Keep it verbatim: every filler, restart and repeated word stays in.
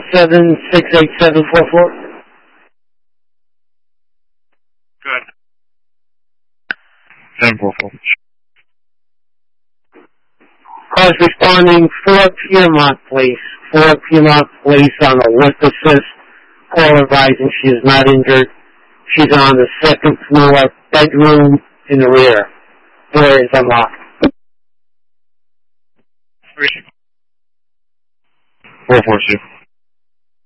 seven, six eight seven four four. Good. seven four four. Cars responding four Piermont Place. four Piermont Place on a lift assist. Caller advising she is not injured. She's on the second floor, bedroom in the rear. Door is unlocked. Three. Four four two.